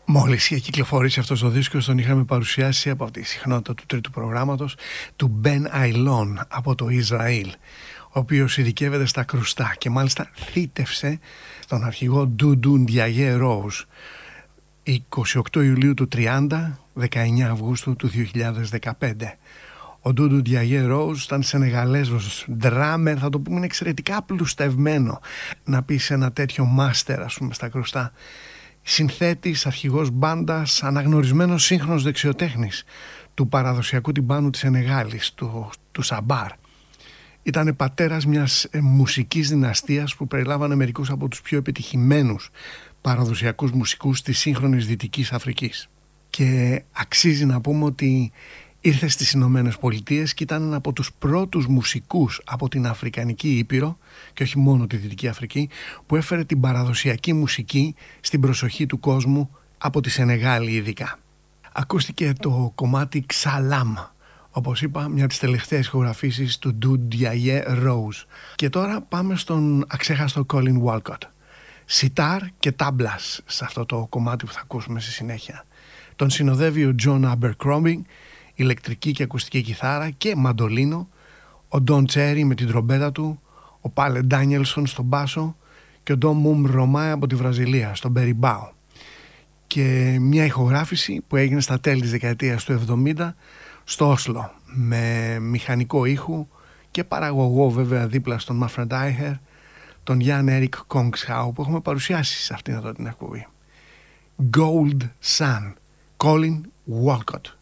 Μόλις είχε κυκλοφορήσει αυτός ο δίσκος, τον είχαμε παρουσιάσει από τη συχνότητα του τρίτου προγράμματος του Ben Ailon από το Ισραήλ, ο οποίος ειδικεύεται στα κρουστά και μάλιστα θύτευσε στον αρχηγό Doudou Ndiaye Rose 28 Ιουλίου του 30, 19 Αυγούστου του 2015. Ο Doudou Ndiaye Rose ήταν Σενεγαλέζος ντράμερ, θα το πούμε, είναι εξαιρετικά απλουστευμένο να πει σε ένα τέτοιο μάστερ, ας πούμε, στα κρουστά. Συνθέτης, αρχηγός μπάντας, αναγνωρισμένος σύγχρονος δεξιοτέχνης του παραδοσιακού τυμπάνου της Σενεγάλης, του Σαμπάρ. Ήταν πατέρας μιας μουσικής δυναστείας που περιλάμβανε μερικούς από τους πιο επιτυχημένους παραδοσιακούς μουσικούς της σύγχρονης Δυτικής Αφρικής. Και αξίζει να πούμε ότι ήρθε στις Ηνωμένες Πολιτείες και ήταν από τους πρώτους μουσικούς από την Αφρικανική Ήπειρο και όχι μόνο τη Δυτική Αφρική, που έφερε την παραδοσιακή μουσική στην προσοχή του κόσμου, από τη Σενεγάλη ειδικά. Ακούστηκε το κομμάτι Ξαλάμ, όπως είπα, μια από τις τελευταίες ηχογραφήσεις του Doudou Ndiaye Rose. Και τώρα πάμε στον αξέχαστο Colin Walcott. Σιτάρ και τάμπλας σε αυτό το κομμάτι που θα ακούσουμε στη συνέχεια. Τον συνοδεύει ο John Abercrombie, ηλεκτρική και ακουστική κιθάρα και μαντολίνο, ο Don Cherry με την τρομπέτα του, ο Pale Danielson στον μπάσο και ο Don Moom Romain από τη Βραζιλία στον μπεριμπάο. Και μια ηχογράφηση που έγινε στα τέλη της δεκαετίας του 70 στο Όσλο, με μηχανικό ήχου και παραγωγό βέβαια δίπλα στον Manfred Eicher, τον Jan Erik Kongshaug, που έχουμε παρουσιάσει σε αυτήν εδώ την εκπομπή. Gold Sun, Colin Walcott.